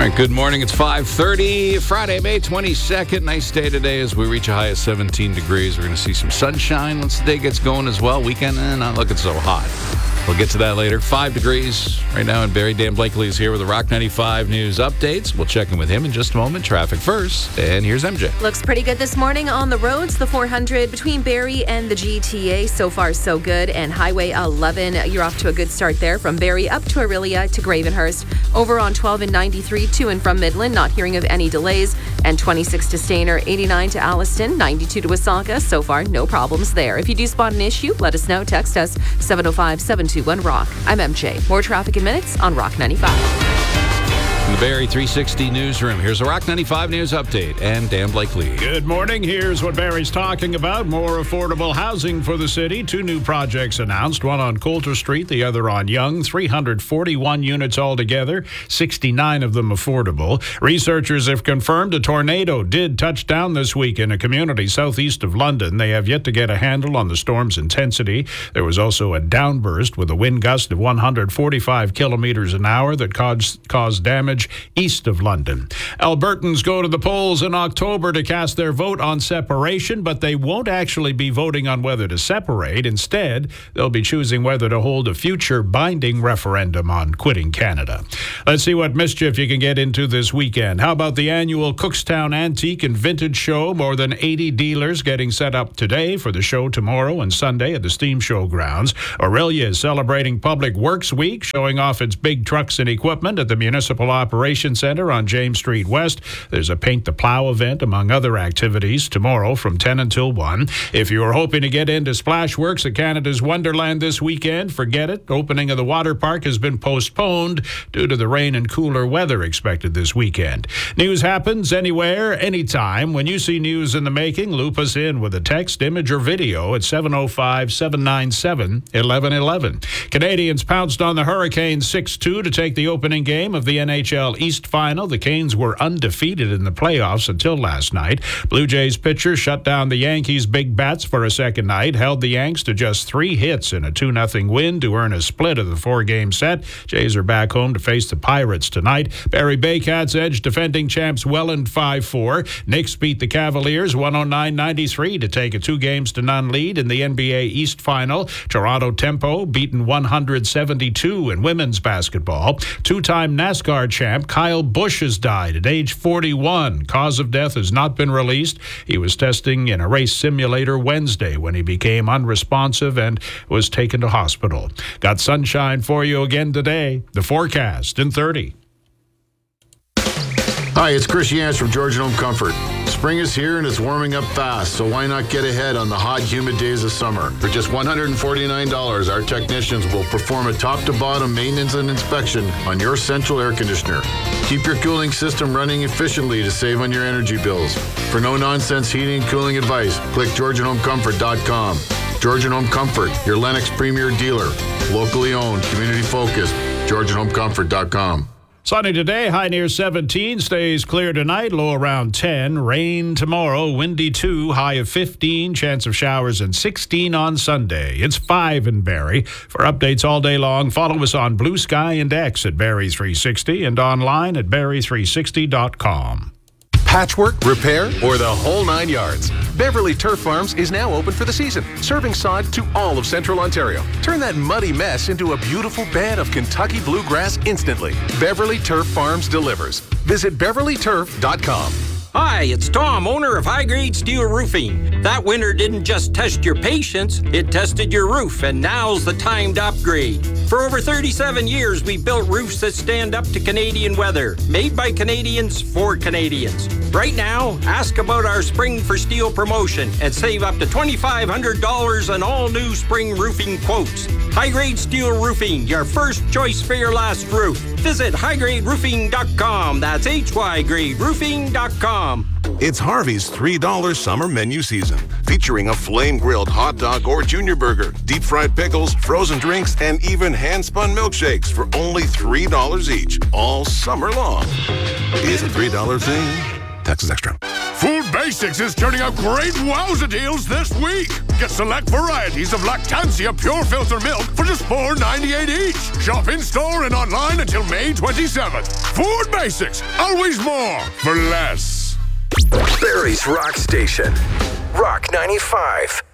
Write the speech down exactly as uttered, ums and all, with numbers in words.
right, good morning. It's five thirty, Friday, May twenty-second. Nice day today as we reach a high of seventeen degrees. We're going to see some sunshine once the day gets going as well. Weekend, eh, not looking so hot. We'll get to that later. Five degrees right now in Barrie. Dan Blakely is here with the Rock ninety-five news updates. We'll check in with him in just a moment. Traffic first, and here's M J. Looks pretty good this morning on the roads. The four hundred between Barrie and the G T A. So far, so good. And Highway eleven, you're off to a good start there from Barrie up to Orillia to Gravenhurst. Over on twelve and ninety-three to and from Midland, not hearing of any delays. And twenty-six to Stayner, eighty-nine to Alliston, ninety-two to Wasaga. So far, no problems there. If you do spot an issue, let us know. Text us seven oh five, seven two one, rock. I'm M J. More traffic in minutes on Rock ninety-five. In the Barrie three sixty newsroom, here's a Rock ninety-five news update and Dan Blakely. Good morning. Here's what Barrie's talking about. More affordable housing for the city. Two new projects announced, one on Coulter Street, the other on Yonge. three hundred forty-one units altogether, sixty-nine of them affordable. Researchers have confirmed a tornado did touch down this week in a community southeast of London. They have yet to get a handle on the storm's intensity. There was also a downburst with a wind gust of one hundred forty-five kilometers an hour that caused, caused damage east of London. Albertans go to the polls in October to cast their vote on separation, but they won't actually be voting on whether to separate. Instead, they'll be choosing whether to hold a future binding referendum on quitting Canada. Let's see what mischief you can get into this weekend. How about the annual Cookstown Antique and Vintage Show? More than eighty dealers getting set up today for the show tomorrow and Sunday at the Steam Show grounds. Orillia is celebrating Public Works Week, showing off its big trucks and equipment at the Municipal Operations Center on James Street West. There's a Paint the Plow event, among other activities, tomorrow from ten until one. If you are hoping to get into Splashworks at Canada's Wonderland this weekend, forget it. Opening of the water park has been postponed due to the rain and cooler weather expected this weekend. News happens anywhere, anytime. When you see news in the making, loop us in with a text, image, or video at seven oh five, seven nine seven, one one one one. Canadians pounced on the Hurricanes six two to take the opening game of the N H L East Final. The Canes were undefeated in the playoffs until last night. Blue Jays pitcher shut down the Yankees' big bats for a second night, held the Yanks to just three hits in a two nothing win to earn a split of the four-game set. Jays are back home to face the Pirates tonight. Barrie Baycats edged defending champs Welland five four. Knicks beat the Cavaliers one oh nine ninety-three to take a two games to none lead in the N B A East Final. Toronto Tempo beaten one hundred seventy-two in women's basketball. Two-time NASCAR champ Kyle Busch has died at age forty-one. Cause of death has not been released. He was testing in a race simulator Wednesday when he became unresponsive and was taken to hospital. Got sunshine for you again today. The forecast in thirty. Hi, it's Chris Yance from Georgian Home Comfort. Spring is here and it's warming up fast, so why not get ahead on the hot, humid days of summer? For just one hundred forty-nine dollars, our technicians will perform a top-to-bottom maintenance and inspection on your central air conditioner. Keep your cooling system running efficiently to save on your energy bills. For no-nonsense heating and cooling advice, click georgian home comfort dot com. Georgian Home Comfort, your Lennox premier dealer. Locally owned, community-focused, georgian home comfort dot com. Sunny today, high near seventeen, stays clear tonight, low around ten. Rain tomorrow, windy two, high of fifteen, chance of showers and sixteen on Sunday. It's five in Barrie. For updates all day long, follow us on Blue Sky and X at Barrie three sixty and online at barrie three sixty dot com. Patchwork, repair, or the whole nine yards. Beverly Turf Farms is now open for the season, serving sod to all of Central Ontario. Turn that muddy mess into a beautiful bed of Kentucky bluegrass instantly. Beverly Turf Farms delivers. Visit beverly turf dot com. Hi, it's Tom, owner of High Grade Steel Roofing. That winter didn't just test your patience, it tested your roof, and now's the time to upgrade. For over thirty-seven years, we've built roofs that stand up to Canadian weather, made by Canadians for Canadians. Right now, ask about our Spring for Steel promotion and save up to twenty-five hundred dollars on all new spring roofing quotes. High Grade Steel Roofing, your first choice for your last roof. Visit high grade roofing dot com. That's H Y grade roofing dot com. It's Harvey's three dollar summer menu season, featuring a flame-grilled hot dog or junior burger, deep-fried pickles, frozen drinks, and even hand-spun milkshakes for only three dollars each, all summer long. It's a three dollar thing. Taxes extra. Food Basics is turning out great wowza deals this week. Get select varieties of Lactancia Pure Filter Milk for just four ninety-eight each. Shop in-store and online until May twenty-seventh. Food Basics, always more for less. Barrie's Rock Station. Rock ninety-five.